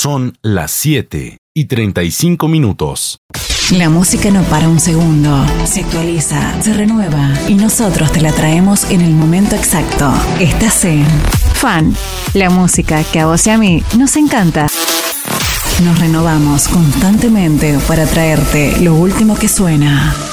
Son las 7:35. La música no para un segundo. Se actualiza, se renueva y nosotros te la traemos en el momento exacto. Estás en Fan, la música que a vos y a mí nos encanta. Nos renovamos constantemente para traerte lo último que suena.